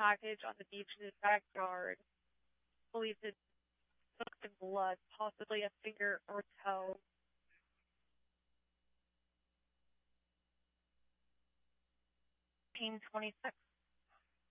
package on the beach in his backyard. Believed it's soaked in blood, possibly a finger or toe. 1926.